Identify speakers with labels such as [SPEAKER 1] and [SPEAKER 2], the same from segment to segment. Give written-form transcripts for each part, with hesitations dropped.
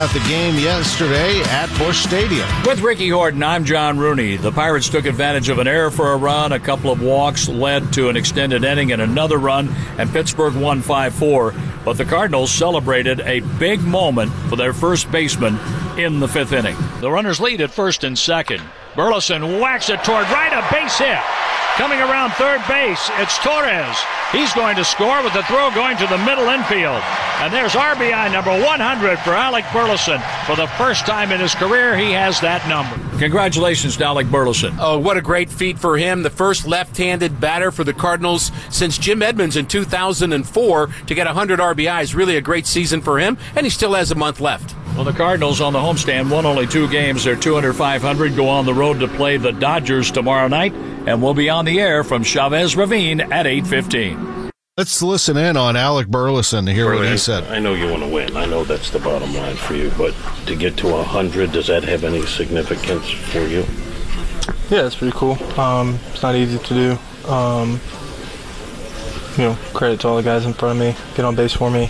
[SPEAKER 1] At the game yesterday at Busch Stadium.
[SPEAKER 2] With Ricky Horton, I'm John Rooney. The Pirates took advantage of an error for a run. A couple of walks led to an extended inning and another run, and Pittsburgh won 5-4. But the Cardinals celebrated a big moment for their first baseman in the fifth inning. The runners lead at first and second. Burleson whacks it toward right, a base hit. Coming around third base, it's Torres. He's going to score with the throw going to the middle infield. And there's RBI number 100 for Alec Burleson. For the first time in his career, he has that number. Congratulations to Alec Burleson.
[SPEAKER 3] Oh, what a great feat for him. The first left-handed batter for the Cardinals since Jim Edmonds in 2004 to get 100 RBIs. Really a great season for him, and he still has a month left.
[SPEAKER 2] Well, the Cardinals on the homestand won only 2 games. They're 200-500, go on the road to play the Dodgers tomorrow night, and we'll be on the air from Chavez Ravine at 8:15.
[SPEAKER 1] Let's listen in on Alec Burleson to hear what he said.
[SPEAKER 4] I know you want to win. I know that's the bottom line for you, but to get to 100, does that have any significance for you?
[SPEAKER 5] Yeah, it's pretty cool. It's not easy to do. Credit to all the guys in front of me, get on base for me.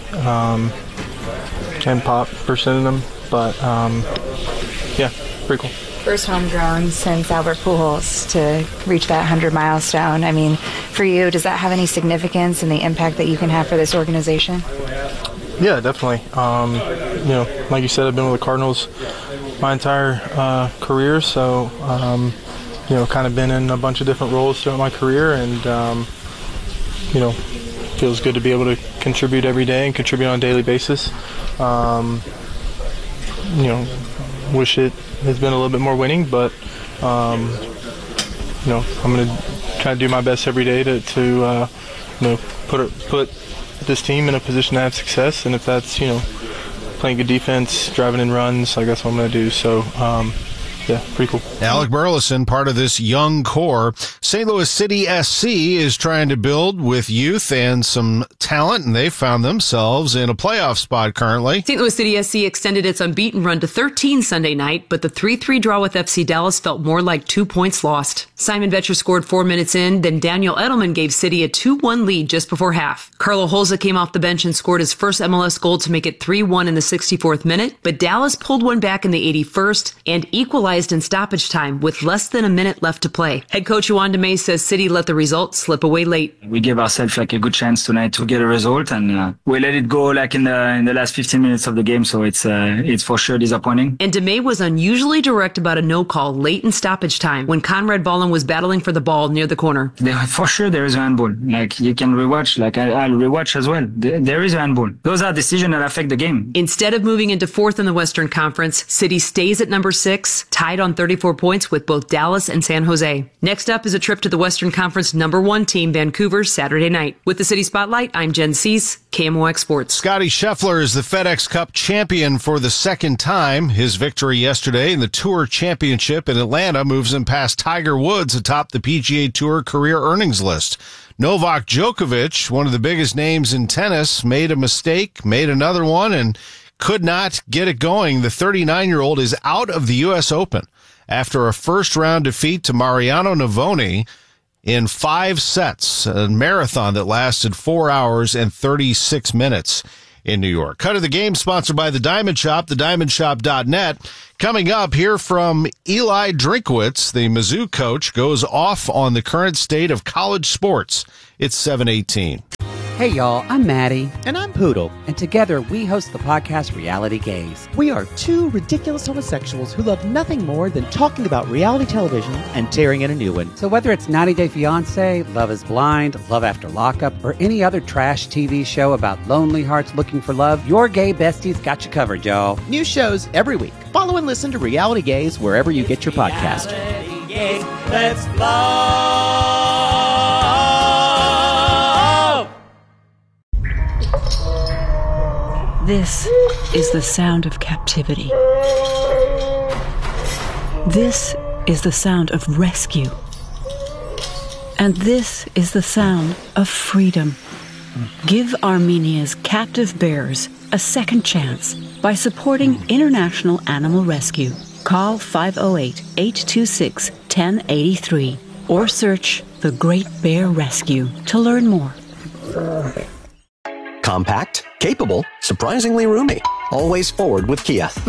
[SPEAKER 5] And Pop for sending them, but yeah, pretty cool.
[SPEAKER 6] First homegrown since Albert Pujols to reach that 100 milestone. I mean, for you, does that have any significance in the impact that you can have for this organization?
[SPEAKER 5] Yeah, definitely. Like you said, I've been with the Cardinals my entire career, so kind of been in a bunch of different roles throughout my career, and feels good to be able to contribute every day and contribute on a daily basis. Wish it has been a little bit more winning, but I'm going to try to do my best every day to put this team in a position to have success. And if that's playing good defense, driving in runs, I guess what I'm going to do. So. Yeah, pretty cool.
[SPEAKER 1] Alec Burleson, part of this young core. St. Louis City SC is trying to build with youth and some talent, and they found themselves in a playoff spot currently.
[SPEAKER 7] St. Louis City SC extended its unbeaten run to 13 Sunday night, but the 3-3 draw with FC Dallas felt more like 2 points lost. Simon Vetcher scored 4 minutes in, then Daniel Edelman gave City a 2-1 lead just before half. Carlo Holza came off the bench and scored his first MLS goal to make it 3-1 in the 64th minute, but Dallas pulled one back in the 81st and equalized in stoppage time with less than a minute left to play. Head coach Juan DeMay says City let the result slip away late.
[SPEAKER 8] We gave ourselves a good chance tonight to get a result, and we let it go in the last 15 minutes of the game, so it's for sure disappointing.
[SPEAKER 7] And DeMay was unusually direct about a no call late in stoppage time when Conrad Ballin was battling for the ball near the corner.
[SPEAKER 8] For sure there is a handball. You can rewatch, I'll rewatch as well. There is a handball. Those are decisions that affect the game.
[SPEAKER 7] Instead of moving into 4th in the Western Conference, City stays at number 6, tied on 34 points with both Dallas and San Jose. Next up is a trip to the Western Conference number 1 team, Vancouver, Saturday night. With the City Spotlight, I'm Jen Cease, KMOX Sports.
[SPEAKER 1] Scotty Scheffler is the FedEx Cup champion for the second time. His victory yesterday in the Tour Championship in Atlanta moves him past Tiger Woods atop the PGA Tour career earnings list. Novak Djokovic, one of the biggest names in tennis, made a mistake, made another one, and could not get it going. The 39-year-old is out of the U.S. Open after a first-round defeat to Mariano Navoni in 5 sets, a marathon that lasted 4 hours and 36 minutes in New York. Cut of the Game sponsored by The Diamond Shop, thediamondshop.net. Coming up, hear from Eli Drinkwitz, the Mizzou coach, goes off on the current state of college sports. It's 7:18.
[SPEAKER 9] Hey y'all, I'm Maddie. And I'm Poodle. And together we host the podcast Reality Gaze. We are 2 ridiculous homosexuals who love nothing more than talking about reality television and tearing in a new one. So whether it's 90 Day Fiancé, Love is Blind, Love After Lockup, or any other trash TV show about lonely hearts looking for love, your gay besties got you covered, y'all. New shows every week. Follow and listen to Reality Gaze wherever you get your podcast.
[SPEAKER 10] Reality Gaze, let's love.
[SPEAKER 11] This is the sound of captivity. This is the sound of rescue. And this is the sound of freedom. Give Armenia's captive bears a second chance by supporting International Animal Rescue. Call 508-826-1083 or search The Great Bear Rescue to learn more.
[SPEAKER 12] Compact, capable, surprisingly roomy. Always forward with Kia.